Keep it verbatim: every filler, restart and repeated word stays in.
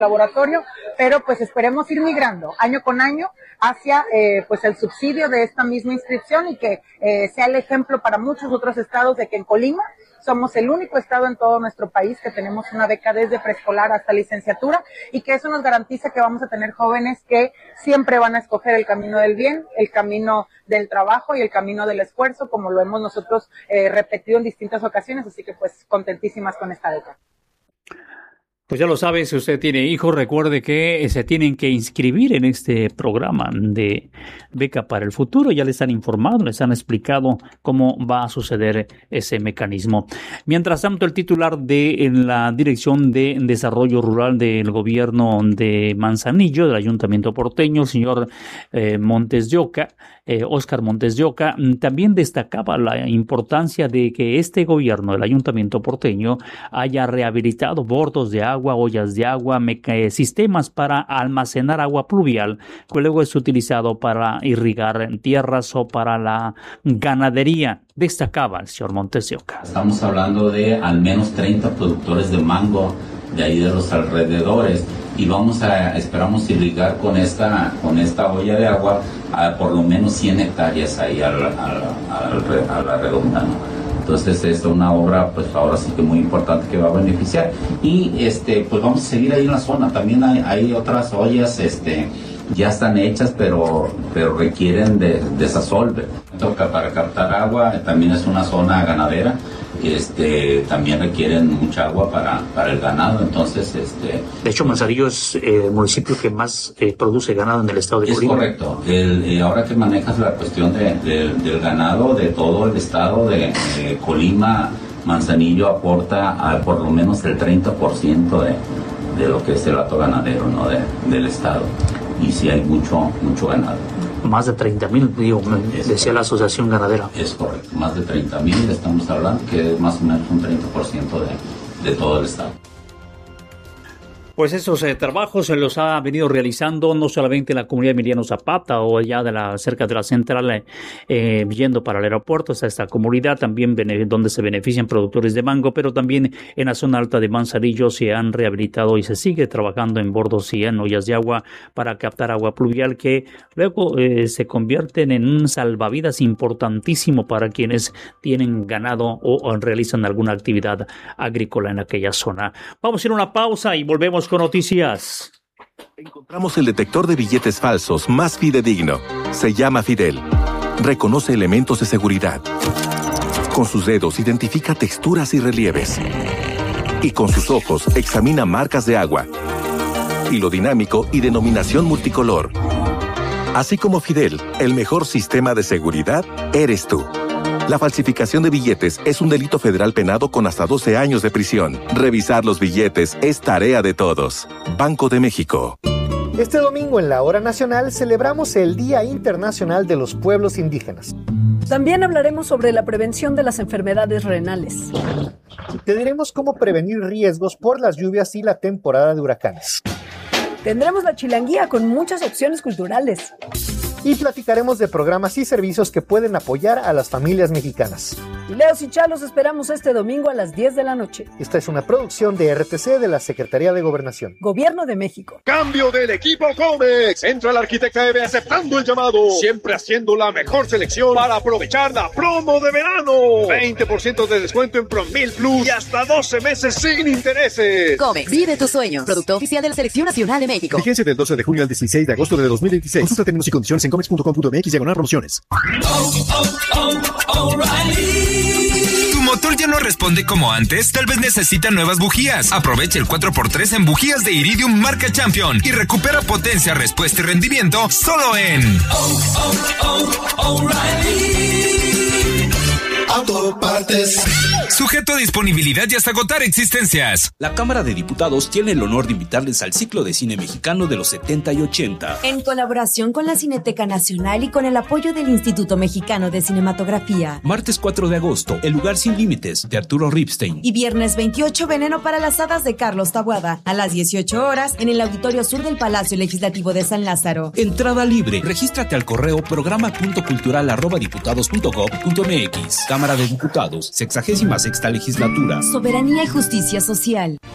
laboratorio, pero pues esperemos ir migrando año con año hacia eh, pues el subsidio de esta misma inscripción y que eh, sea el ejemplo para muchos otros estados de que en Colima somos el único estado en todo nuestro país que tenemos una beca desde preescolar hasta licenciatura y que eso nos garantiza que vamos a tener jóvenes que siempre van a escoger el camino del bien, el camino del trabajo y el camino del esfuerzo, como lo hemos nosotros eh, repetido en distintas ocasiones, así que pues contentísimas con esta beca. Pues ya lo sabe, si usted tiene hijos, recuerde que se tienen que inscribir en este programa de Beca para el Futuro. Ya les han informado, les han explicado cómo va a suceder ese mecanismo. Mientras tanto, el titular de en la Dirección de Desarrollo Rural del Gobierno de Manzanillo, del Ayuntamiento porteño, el señor eh, Montes de Oca, eh, Óscar Montes de Oca, también destacaba la importancia de que este gobierno, el Ayuntamiento porteño, haya rehabilitado bordos de agua, agua, ollas de agua, meca- sistemas para almacenar agua pluvial, que luego es utilizado para irrigar tierras o para la ganadería. Destacaba el señor Montes de Oca. Estamos hablando de al menos treinta productores de mango de ahí de los alrededores y vamos a, esperamos irrigar con esta, con esta olla de agua a por lo menos cien hectáreas ahí a la, a la, a la, a la redonda, ¿no? Entonces es una obra, pues ahora sí que muy importante que va a beneficiar. Y este, pues vamos a seguir ahí en la zona. También hay, hay otras ollas, este, ya están hechas, pero, pero requieren de desasolve. Toca para captar agua, también es una zona ganadera. Este, también requieren mucha agua para, para el ganado, entonces este... De hecho, Manzanillo es eh, el municipio que más eh, produce ganado en el estado de es Colima. Es correcto. El, eh, ahora que manejas la cuestión de, de, del ganado de todo el estado de, de Colima, Manzanillo aporta a por lo menos el treinta por ciento de, de lo que es el hato ganadero, ¿no? de, del estado. Y sí hay mucho, mucho ganado. Más de treinta mil, digo, es decía la Asociación Ganadera. Es correcto, más de treinta mil estamos hablando, que es más o menos un treinta por ciento de, de todo el estado. Pues esos eh, trabajos se los ha venido realizando no solamente en la comunidad de Emiliano Zapata o allá de la, cerca de la central, eh, eh, yendo para el aeropuerto, hasta esta comunidad también bene, donde se benefician productores de mango, pero también en la zona alta de Manzanillo se han rehabilitado y se sigue trabajando en bordos y en ollas de agua para captar agua pluvial que luego eh, se convierten en un salvavidas importantísimo para quienes tienen ganado o, o realizan alguna actividad agrícola en aquella zona. Vamos a ir a una pausa y volvemos con noticias. Encontramos el detector de billetes falsos más fidedigno. Se llama Fidel. Reconoce elementos de seguridad. Con sus dedos identifica texturas y relieves. Y con sus ojos examina marcas de agua, hilo dinámico y denominación multicolor. Así como Fidel, el mejor sistema de seguridad eres tú. La falsificación de billetes es un delito federal penado con hasta doce años de prisión. Revisar los billetes es tarea de todos. Banco de México. Este domingo en la Hora Nacional celebramos el Día Internacional de los Pueblos Indígenas. También hablaremos sobre la prevención de las enfermedades renales. Te diremos cómo prevenir riesgos por las lluvias y la temporada de huracanes. Tendremos la chilanguía con muchas opciones culturales. Y platicaremos de programas y servicios que pueden apoyar a las familias mexicanas. Leos y Chalos esperamos este domingo a las diez de la noche. Esta es una producción de R T C de la Secretaría de Gobernación. Gobierno de México. Cambio del equipo Comex. Entra la arquitecta Eve aceptando el llamado. Siempre haciendo la mejor selección para aprovechar la promo de verano. veinte por ciento de descuento en Promil Plus y hasta doce meses sin intereses. Comex, vive tu sueño. Producto oficial de la Selección Nacional de México. Vigencia del doce de junio al dieciséis de agosto de dos mil veintiséis. Consulta términos y condiciones en comex punto com punto m x diagonal promociones. Oh, oh, oh, O'Reilly. ¿Tu motor ya no responde como antes? Tal vez necesita nuevas bujías. Aprovecha el cuatro por tres en bujías de Iridium marca Champion y recupera potencia, respuesta y rendimiento solo en oh, oh, oh, O'Reilly Autopartes. Sujeto a disponibilidad y hasta agotar existencias. La Cámara de Diputados tiene el honor de invitarles al ciclo de cine mexicano de los setenta y ochenta. En colaboración con la Cineteca Nacional y con el apoyo del Instituto Mexicano de Cinematografía. Martes cuatro de agosto, El lugar sin límites, de Arturo Ripstein. Y viernes veintiocho, Veneno para las hadas, de Carlos Taboada. A las dieciocho horas, en el Auditorio Sur del Palacio Legislativo de San Lázaro. Entrada libre. Regístrate al correo programa punto cultural arroba diputados punto gob punto m x. Cámara de Diputados, sexagésima sexta legislatura. Soberanía y justicia social.